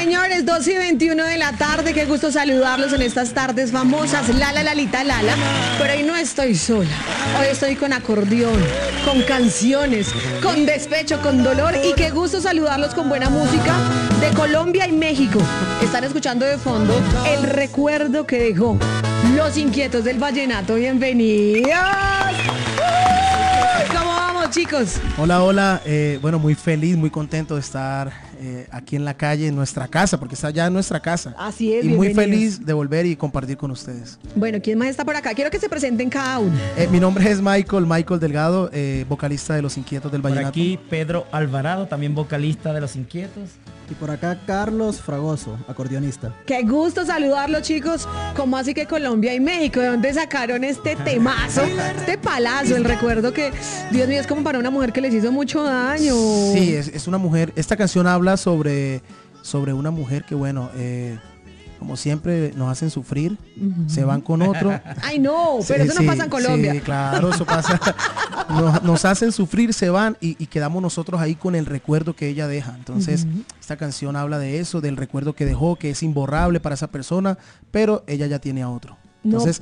señores, 2:21 de la tarde. Qué gusto saludarlos en estas tardes famosas. Lalita, Lala. Pero hoy no estoy sola. Hoy estoy con acordeón, con canciones, con despecho, con dolor. Y qué gusto saludarlos con buena música de Colombia y México. Están escuchando de fondo el recuerdo que dejó Los Inquietos del Vallenato. Bienvenidos. ¿Cómo vamos, chicos? Hola, bueno, muy feliz, muy contento de estar aquí en la calle, en nuestra casa, porque está ya en nuestra casa. Así es, y muy feliz de volver y compartir con ustedes. Bueno, ¿quién más está por acá? Quiero que se presenten cada uno. Mi nombre es Michael Delgado, vocalista de Los Inquietos del Vallenato. Por aquí Pedro Alvarado, también vocalista de Los Inquietos. Y por acá Carlos Fragoso, acordeonista. Qué gusto saludarlos, chicos. ¿Cómo así que Colombia y México? ¿De dónde sacaron este temazo? Este palazo, el recuerdo que, Dios mío, es como para una mujer que les hizo mucho daño. Sí, es una mujer. Esta canción habla sobre una mujer que, bueno, como siempre nos hacen sufrir, se van con otro. Ay, no, pero eso no pasa en Colombia. Sí, claro, eso pasa. Nos hacen sufrir, se van y quedamos nosotros ahí con el recuerdo que ella deja. Entonces, esta canción habla de eso, del recuerdo que dejó, que es imborrable para esa persona, pero ella ya tiene a otro. Entonces,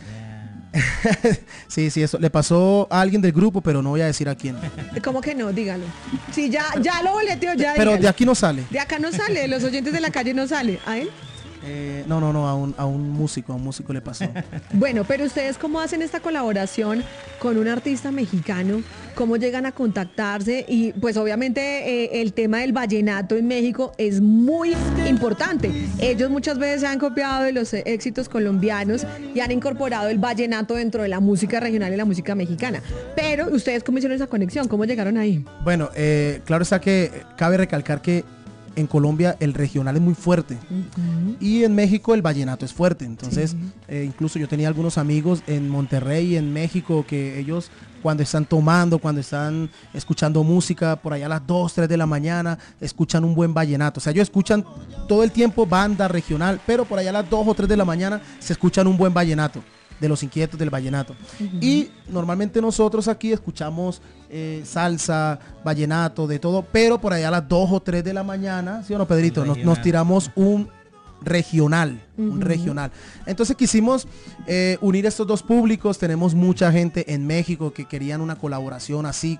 sí, eso le pasó a alguien del grupo, pero no voy a decir a quién. ¿Cómo que no? Dígalo. Sí, ya lo boleteó, ya. Pero dígalo. de aquí no sale. De acá no sale, los oyentes de la calle no sale. ¿A él? No, a un músico le pasó. Bueno, pero ustedes cómo hacen esta colaboración con un artista mexicano, cómo llegan a contactarse y pues obviamente el tema del vallenato en México es muy importante. Ellos muchas veces se han copiado de los éxitos colombianos y han incorporado el vallenato dentro de la música regional y la música mexicana. Pero ustedes cómo hicieron esa conexión, cómo llegaron ahí. Bueno, claro está que cabe recalcar que en Colombia el regional es muy fuerte y en México el vallenato es fuerte. Entonces, incluso yo tenía algunos amigos en Monterrey, en México, que ellos cuando están tomando, cuando están escuchando música, por allá a las 2, 3 de la mañana, escuchan un buen vallenato. O sea, ellos escuchan todo el tiempo banda regional, pero por allá a las 2 o 3 de la mañana se escuchan un buen vallenato de Los Inquietos del Vallenato. Y normalmente nosotros aquí escuchamos salsa, vallenato, de todo, pero por allá a las 2 o 3 de la mañana, ¿sí o no, Pedrito? Nos tiramos un regional. Entonces quisimos unir estos dos públicos. Tenemos mucha gente en México que querían una colaboración así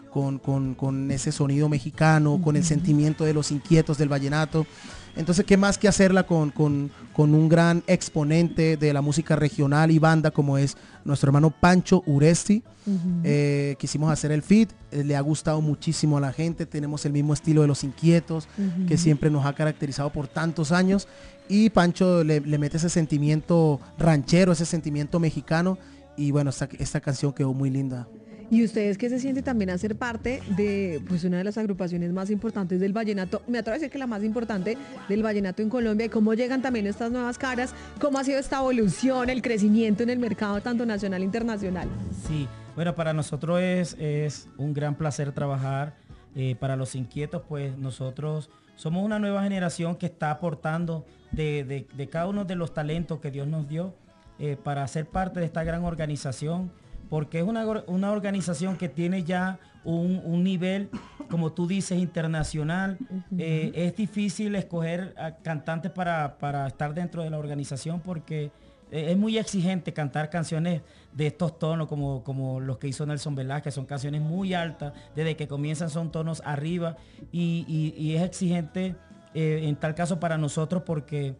con ese sonido mexicano, con el sentimiento de Los Inquietos del Vallenato. Entonces, ¿qué más que hacerla con un gran exponente de la música regional y banda como es nuestro hermano Pancho Uresti? Quisimos hacer el feat, le ha gustado muchísimo a la gente, tenemos el mismo estilo de Los Inquietos, que siempre nos ha caracterizado por tantos años, y Pancho le mete ese sentimiento ranchero, ese sentimiento mexicano, y bueno, esta canción quedó muy linda. ¿Y ustedes qué se siente también a ser parte de pues una de las agrupaciones más importantes del vallenato? Me atrevo a decir que la más importante del vallenato en Colombia, y cómo llegan también estas nuevas caras, cómo ha sido esta evolución, el crecimiento en el mercado tanto nacional e internacional. Sí, bueno, para nosotros es un gran placer trabajar para Los Inquietos, pues nosotros somos una nueva generación que está aportando de cada uno de los talentos que Dios nos dio para ser parte de esta gran organización, porque es una organización que tiene ya un nivel, como tú dices, internacional. Es difícil escoger a cantantes para estar dentro de la organización porque es muy exigente cantar canciones de estos tonos como los que hizo Nelson Velázquez. Son canciones muy altas, desde que comienzan son tonos arriba y es exigente en tal caso para nosotros porque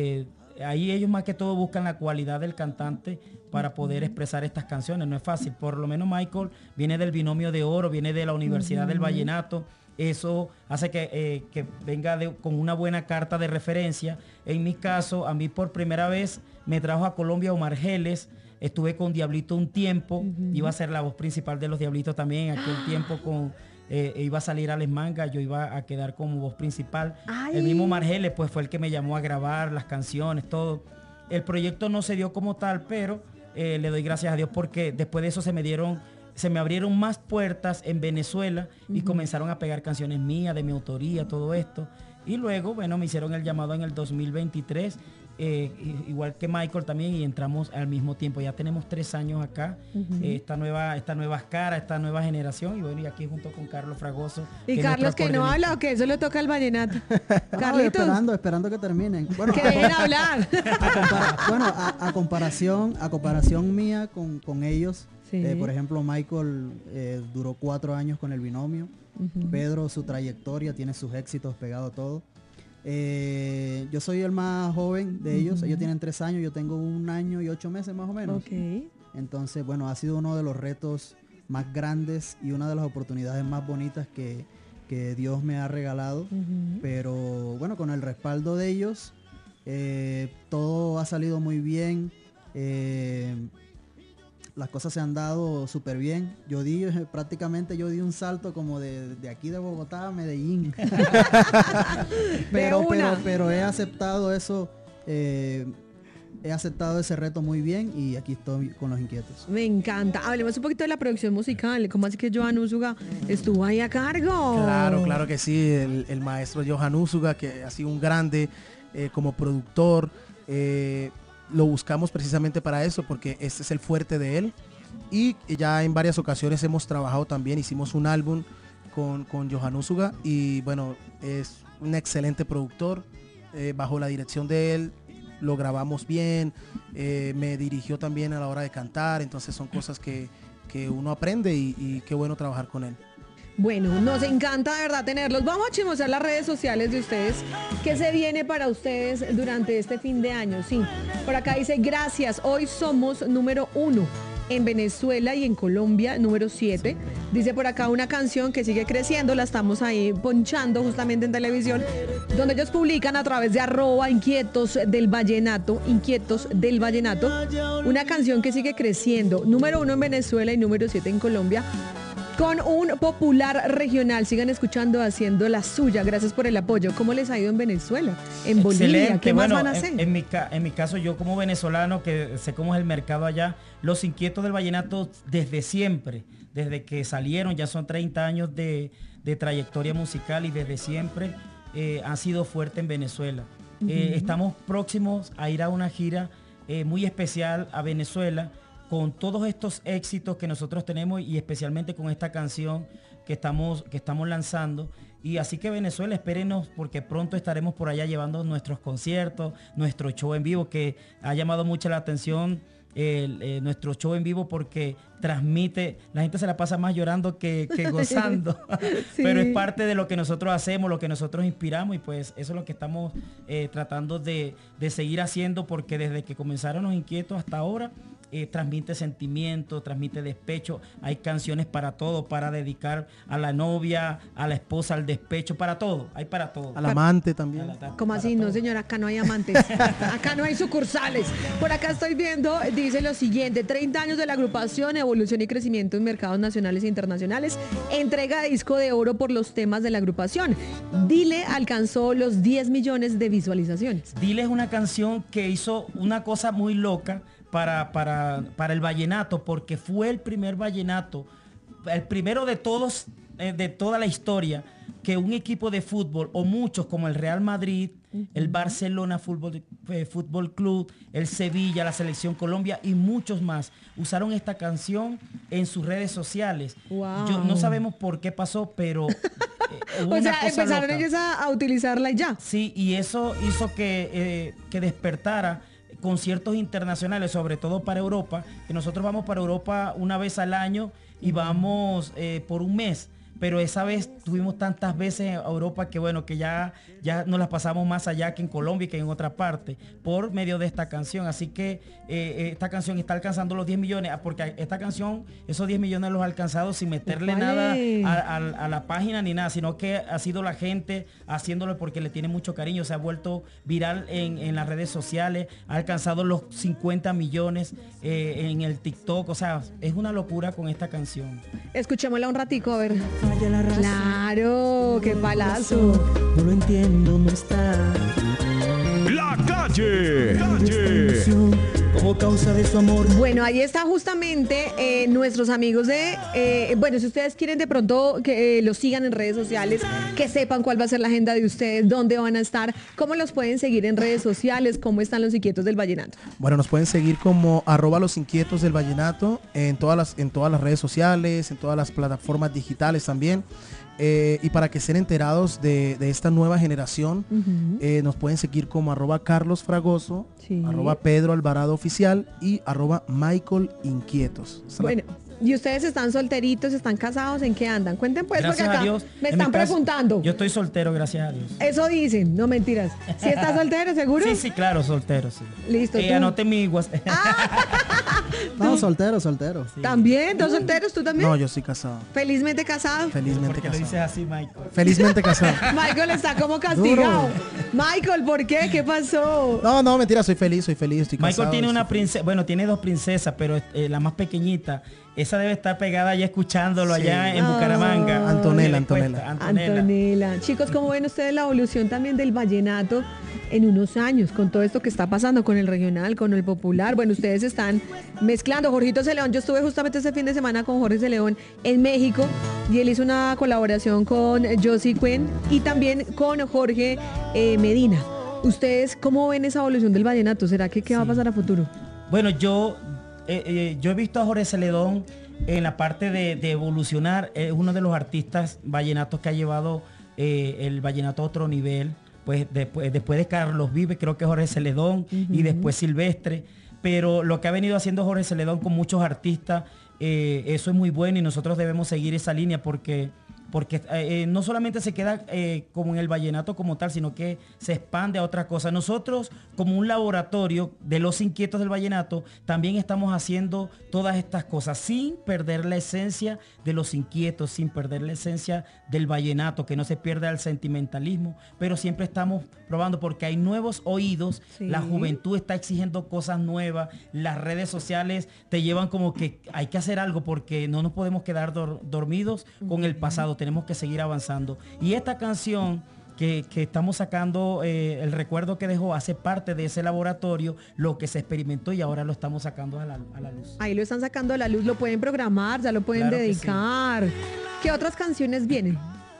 ahí ellos más que todo buscan la cualidad del cantante para poder expresar estas canciones. No es fácil. Por lo menos Michael viene del binomio de oro, viene de la Universidad del Vallenato. Eso hace que venga con una buena carta de referencia. En mi caso, a mí por primera vez me trajo a Colombia Omar Geles. Estuve con Diablito un tiempo. Iba a ser la voz principal de los Diablitos también. Aquel tiempo iba a salir Alex Manga, yo iba a quedar como voz principal. ¡Ay! El mismo Margeles pues fue el que me llamó a grabar las canciones, todo. El proyecto no se dio como tal, pero le doy gracias a Dios porque después de eso se me abrieron más puertas en Venezuela y comenzaron a pegar canciones mías, de mi autoría, todo esto. Y luego, bueno, me hicieron el llamado en el 2023 igual que Michael también, y entramos al mismo tiempo. Ya tenemos 3 años acá, esta nueva cara, esta nueva generación, y bueno, y aquí junto con Carlos Fragoso. Y Carlos que no habla, o que eso le toca al vallenato. Carlitos. Esperando que terminen. Bueno, que dejen hablar. A comparación mía con ellos, Sí. Por ejemplo, Michael duró 4 años con el binomio. Pedro, su trayectoria, tiene sus éxitos, pegado todo. Yo soy el más joven de ellos. Ellos tienen 3 años, yo tengo 1 año y 8 meses más o menos. Ok. Entonces, bueno, ha sido uno de los retos más grandes y una de las oportunidades más bonitas que Dios me ha regalado. Pero bueno, con el respaldo de ellos, todo ha salido muy bien. Las cosas se han dado súper bien. Prácticamente yo di un salto como de aquí de Bogotá a Medellín. pero he aceptado eso, he aceptado ese reto muy bien y aquí estoy con Los Inquietos. Me encanta. Hablemos un poquito de la producción musical. ¿Cómo así que Johan Úsuga estuvo ahí a cargo? Claro que sí. El maestro Johan Úsuga, que ha sido un grande como productor. Lo buscamos precisamente para eso, porque este es el fuerte de él. Y ya en varias ocasiones hemos trabajado también, hicimos un álbum con Johan Úsuga, y bueno, es un excelente productor. Bajo la dirección de él lo grabamos bien, me dirigió también a la hora de cantar, entonces son cosas que uno aprende, y qué bueno trabajar con él. Bueno, nos encanta de verdad tenerlos. Vamos a chismosear las redes sociales de ustedes. ¿Qué se viene para ustedes durante este fin de año? Sí, por acá dice: gracias, hoy somos número 1 en Venezuela y en Colombia, número 7. Dice por acá una canción que sigue creciendo, la estamos ahí ponchando justamente en televisión, donde ellos publican a través de @Inquietos del Vallenato, una canción que sigue creciendo, número 1 en Venezuela y número 7 en Colombia, con un popular regional. Sigan escuchando, haciendo la suya. Gracias por el apoyo. ¿Cómo les ha ido en Venezuela? En Bolivia, ¿qué más van a hacer? En mi caso, yo como venezolano, que sé cómo es el mercado allá, Los Inquietos del Vallenato desde siempre, desde que salieron, ya son 30 años de trayectoria musical, y desde siempre han sido fuertes en Venezuela. Estamos próximos a ir a una gira muy especial a Venezuela, con todos estos éxitos que nosotros tenemos, y especialmente con esta canción que estamos lanzando. Y así que Venezuela, espérenos, porque pronto estaremos por allá llevando nuestros conciertos, nuestro show en vivo, que ha llamado mucho la atención nuestro show en vivo, porque transmite, la gente se la pasa más llorando que gozando. Sí. Pero es parte de lo que nosotros hacemos, lo que nosotros inspiramos, y pues eso es lo que estamos tratando de seguir haciendo, porque desde que comenzaron Los Inquietos hasta ahora, transmite sentimiento, transmite despecho. Hay canciones para todo, para dedicar a la novia, a la esposa, al despecho, para todo, hay para todo. Al amante también. ¿Cómo así? No, señora, acá no hay amantes. Acá no hay sucursales. Por acá estoy viendo, dice lo siguiente: 30 años de la agrupación, evolución y crecimiento en mercados nacionales e internacionales, entrega de disco de oro por los temas de la agrupación. Dile alcanzó los 10 millones de visualizaciones. Dile es una canción que hizo una cosa muy loca para el vallenato, porque fue el primer vallenato, el primero de todos, de toda la historia, que un equipo de fútbol, o muchos, como el Real Madrid, el Barcelona Fútbol Club, el Sevilla, la Selección Colombia y muchos más, usaron esta canción en sus redes sociales. Wow. No sabemos por qué pasó, pero o sea, empezaron ellos a utilizarla y ya. Sí, y eso hizo que despertara conciertos internacionales, sobre todo para Europa, que nosotros vamos para Europa una vez al año y vamos por un mes. Pero esa vez tuvimos tantas veces a Europa que bueno, que ya nos las pasamos más allá que en Colombia y que en otra parte, por medio de esta canción. Así que esta canción está alcanzando los 10 millones, porque esta canción, esos 10 millones los ha alcanzado sin meterle nada a la página ni nada, sino que ha sido la gente haciéndolo porque le tiene mucho cariño. Se ha vuelto viral en las redes sociales, ha alcanzado los 50 millones en el TikTok. O sea, es una locura con esta canción. Escuchémosla un ratico, a ver. Claro, qué palazo. No lo entiendo, no está. La calle. o causa de su amor. Bueno, ahí está justamente nuestros amigos de, bueno, si ustedes quieren de pronto que los sigan en redes sociales, que sepan cuál va a ser la agenda de ustedes, dónde van a estar, cómo los pueden seguir en redes sociales, cómo están los inquietos del vallenato. Bueno, nos pueden seguir como @losinquietos del vallenato en todas las redes sociales, en todas las plataformas digitales también. Y para que estén enterados de esta nueva generación, nos pueden seguir como @carlosfragoso, Sí. @pedroalvaradoOficial y @michaelinquietos. Bueno, ¿y ustedes están solteritos, están casados? ¿En qué andan? Cuenten pues, Gracias porque a acá Dios. me En mi están caso, preguntando. Yo estoy soltero, gracias a Dios. Eso dicen, no mentiras. ¿Sí estás soltero, seguro? Sí, claro, soltero, sí. Listo, tú. Anote mi WhatsApp. No, soltero. Sí. ¿También? ¿Dos solteros? ¿Tú también? No, yo estoy casado. Felizmente casado. Felizmente Porque lo dices casado. así, Michael. Felizmente casado. Michael está como castigado. Michael, ¿por qué? ¿Qué pasó? No, mentira, soy feliz, estoy casado. Michael tiene una estoy feliz. princesa, bueno, tiene dos princesas, pero la más pequeñita, esa debe estar pegada allá escuchándolo allá en Bucaramanga. Antonella, ¿Qué le cuesta? Antonella. Chicos, ¿cómo ven ustedes la evolución también del vallenato en unos años con todo esto que está pasando con el regional, con el popular? Bueno, ustedes están mezclando. Jorgito Celeón, yo estuve justamente este fin de semana con Jorge Celeón en México y él hizo una colaboración con Josie Cuen y también con Jorge Medina. ¿Ustedes cómo ven esa evolución del vallenato? ¿Será que qué va a pasar a futuro? Bueno, yo he visto a Jorge Celedón en la parte de evolucionar. Es uno de los artistas vallenatos que ha llevado el vallenato a otro nivel. Pues después de Carlos Vives, creo que Jorge Celedón y después Silvestre. Pero lo que ha venido haciendo Jorge Celedón con muchos artistas, eso es muy bueno y nosotros debemos seguir esa línea porque no solamente se queda como en el vallenato como tal, sino que se expande a otras cosas. Nosotros, como un laboratorio de los inquietos del vallenato, también estamos haciendo todas estas cosas sin perder la esencia de los inquietos, sin perder la esencia del vallenato, que no se pierda el sentimentalismo, pero siempre estamos probando porque hay nuevos oídos, Sí. La juventud está exigiendo cosas nuevas, las redes sociales te llevan como que hay que hacer algo porque no nos podemos quedar dormidos con el pasado, tenemos que seguir avanzando. Y esta canción que estamos sacando, el recuerdo que dejó, hace parte de ese laboratorio, lo que se experimentó y ahora lo estamos sacando a la luz. Ahí lo están sacando a la luz, lo pueden programar, ya lo pueden Claro que dedicar. ¿Qué otras canciones vienen?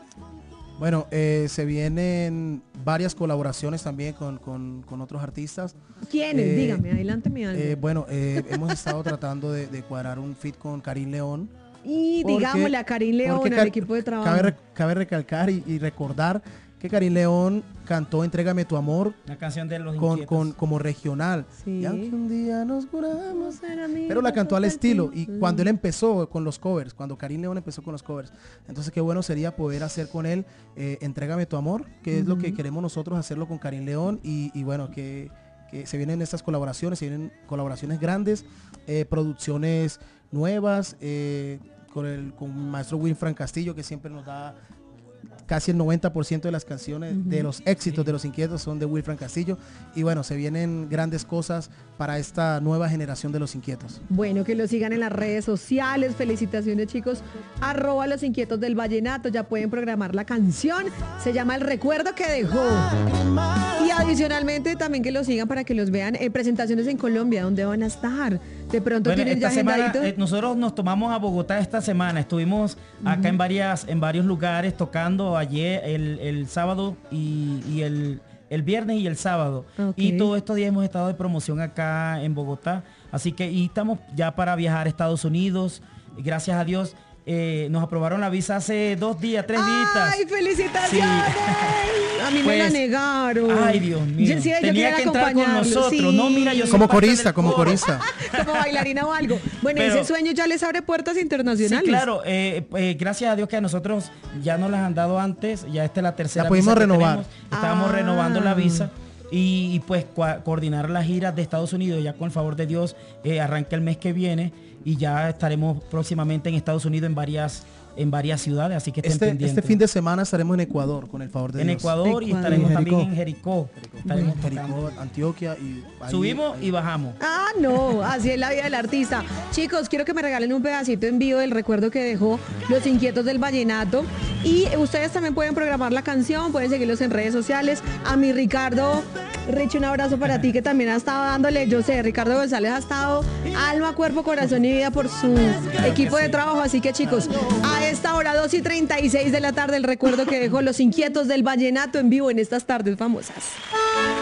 Bueno, se vienen varias colaboraciones también con otros artistas. ¿Quiénes? Dígame, adelántame algo. Bueno, hemos estado tratando de cuadrar un feat con Karim León. Y Porque- digámosle a Karim León, porque al equipo de trabajo. Cabe recalcar y recordar que Karim León cantó Entrégame tu amor Una canción de los con, inquietos. como regional. Sí. Y aunque un día nos juramos, Ser amigos pero la cantó al hasta el estilo. fin. Y cuando él empezó con los covers, cuando Karim León empezó con los covers, entonces qué bueno sería poder hacer con él Entrégame tu amor, que es lo que queremos nosotros hacerlo con Karim León. Y bueno, que se vienen estas colaboraciones, se vienen colaboraciones grandes, producciones nuevas, con el maestro Wilfran Castillo, que siempre nos da casi el 90% de las canciones, de los éxitos de Los Inquietos son de Wilfran Castillo. Y bueno, se vienen grandes cosas para esta nueva generación de Los Inquietos. Bueno, que lo sigan en las redes sociales. Felicitaciones, chicos. @los inquietos del vallenato. Ya pueden programar la canción. Se llama El recuerdo que dejó. Y adicionalmente también que los sigan para que los vean en presentaciones en Colombia, donde van a estar. De pronto Bueno, tienen ya esta semana, agendadito. nosotros nos tomamos a Bogotá esta semana. Estuvimos acá en varios lugares tocando ayer, el sábado y el viernes y el sábado. Ok. Y todos estos días hemos estado de promoción acá en Bogotá. Así que y estamos ya para viajar a Estados Unidos. Gracias a Dios nos aprobaron la visa hace 2 días, 3 días. ¡Ay, felicitaciones! A mí me Pues, la negaron. Ay, Dios mío. Sí, yo Tenía quería que entrar con acompañarlo, nosotros. sí. No, mira, yo soy Como parte corista, del como coro. corista. Como bailarina o algo. Bueno, Pero- ese sueño ya les abre puertas internacionales. Sí, claro. Gracias a Dios que a nosotros ya nos las han dado antes. Ya esta es la tercera La pudimos visa que renovar. tenemos. Estábamos Ah. renovando la visa. Y pues coordinar las giras de Estados Unidos. Ya con el favor de Dios arranca el mes que viene. Y ya estaremos próximamente en Estados Unidos en varias ciudades. Así que estén pendientes. Este fin de semana estaremos en Ecuador, con el favor de en Dios. Ecuador y Ecuador. estaremos En también Jericó. en Jericó. Estaremos tocando. Jericó, Antioquia y ahí- Subimos ahí- y bajamos. Ah, no, así es la vida del artista. Chicos, quiero que me regalen un pedacito en vivo del recuerdo que dejó Los Inquietos del Vallenato. Y ustedes también pueden programar la canción, pueden seguirlos en redes sociales. A mi Ricardo, Richie, un abrazo para ti que también ha estado dándole, yo sé, Ricardo González ha estado alma, cuerpo, corazón y vida por su equipo de trabajo. Así que chicos, a esta hora 2:36 de la tarde, el recuerdo que dejó Los Inquietos del Vallenato en vivo en estas tardes famosas.